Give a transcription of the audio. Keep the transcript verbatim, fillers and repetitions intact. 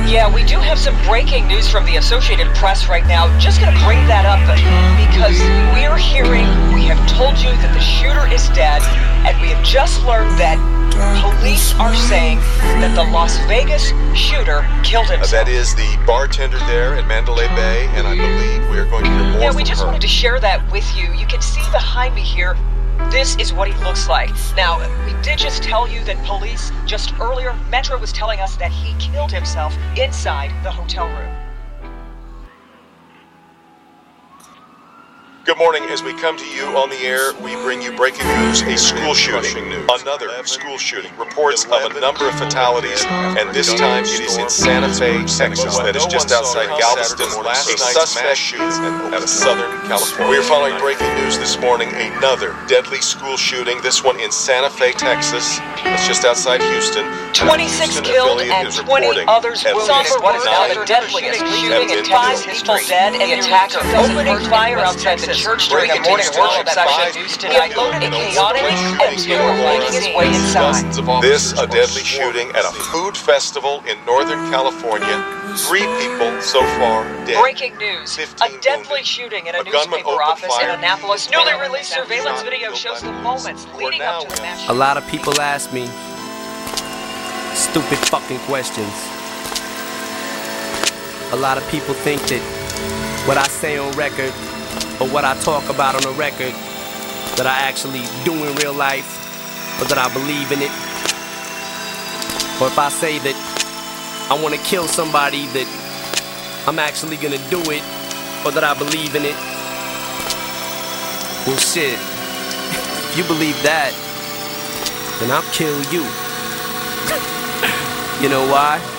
Yeah, we do have some breaking news from the Associated Press right now. Just going to bring that up because we're hearing, we have told you that the shooter is dead, and we have just learned that police are saying that the Las Vegas shooter killed himself. Uh, that is the bartender there at Mandalay Bay, and I believe we are going to hear more Yeah, from we just her. wanted to share that with you. You can see behind me here, this is what he looks like. Now, we did just tell you that police, just earlier, Metro was telling us that he killed himself inside the hotel room. Good morning. As we come to you on the air, we bring you breaking news, a school shooting, another school shooting. Reports of a number of fatalities, and this time it is in Santa Fe, Texas. That is just outside Galveston. A suspect shooting out of Southern California. We are following breaking news this morning, another deadly school shooting, this one in Santa Fe, Texas. It's just outside Houston. twenty-six killed and twenty others wounded. What is now the deadliest shooting in five people dead, and the attacker opening fire outside the church during a morning worship session. He unloaded a chaotic and making his way inside. This, a deadly shooting at a food festival in Northern California. Three people so far dead. Breaking news. A deadly shooting in a, A gunman newspaper opened office fire. in Annapolis. Newly released surveillance video shows the moments leading up to the mass A lot of people ask me stupid fucking questions. A lot of people think that what I say on record or what I talk about on the record that I actually do in real life, or that I believe in it. Or if I say that I want to kill somebody, that I'm actually gonna do it, or that I believe in it. Well, shit, if you believe that, then I'll kill you. You know why?